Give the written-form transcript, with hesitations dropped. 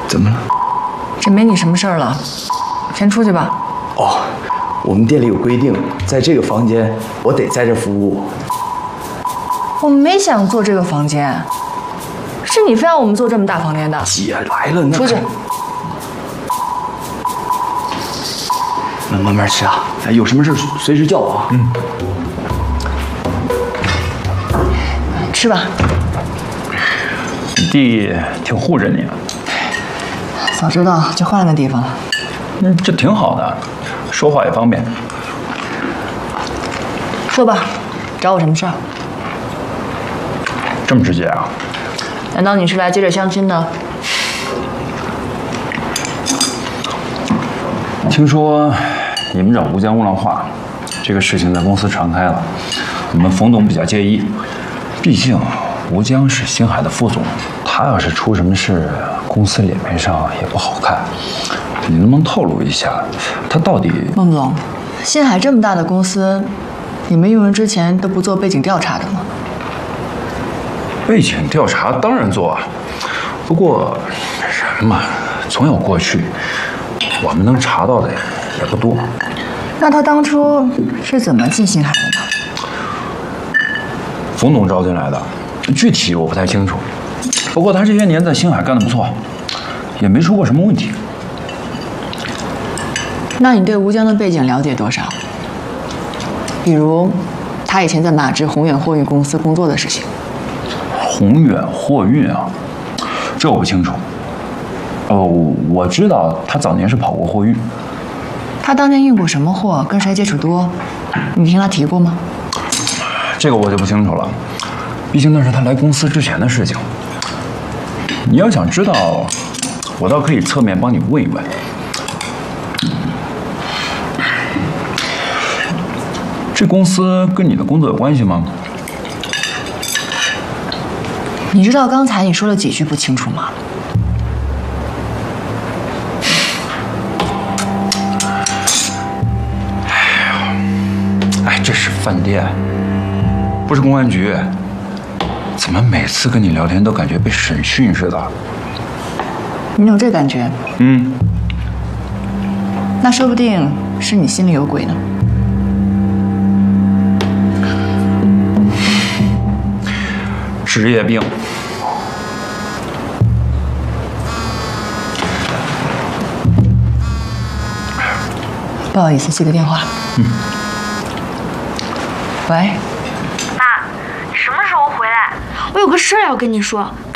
怎么了？ 这没你什么事儿了，先出去吧。 哦，我们店里有规定，在这个房间我得在这服务。 我没想做这个房间，是你非要我们做这么大房间的。 姐来了，那出去。 慢慢吃啊，有什么事随时叫我啊。 吃吧。 你弟挺护着你啊。 早知道就换个地方了。 这挺好的，说话也方便。 说吧，找我什么事儿？ 这么直接啊？ 难道你是来接着相亲的？ 听说你们找吴江污浪话，这个事情在公司传开了，你们冯董比较介意。毕竟吴江是星海的副总，他要是出什么事，公司脸面上也不好看。你能不能透露一下，他到底…… 孟总，星海这么大的公司，你们用人之前都不做背景调查的吗？ 背景调查当然做啊，不过人嘛，总有过去，我们能查到的也不多。 那他当初是怎么进星海的呢？ 冯董招进来的，具体我不太清楚。不过他这些年在星海干得不错，也没出过什么问题。 那你对吴江的背景了解多少？比如，他以前在马芝宏远货运公司工作的事情。 宏远货运啊，这我不清楚。我知道他早年是跑过货运。 他当年运过什么货，跟谁接触多，你听他提过吗？ 这个我就不清楚了，毕竟那是他来公司之前的事情。你要想知道，我倒可以侧面帮你问一问。这公司跟你的工作有关系吗？ 你知道刚才你说了几句不清楚吗？ 哎，这是饭店，不是公安局。怎么每次跟你聊天都感觉被审讯似的？ 你有这感觉？那说不定是你心里有鬼呢。 职业病。 不好意思，接个电话。喂。 妈，你什么时候回来？我有个事儿要跟你说，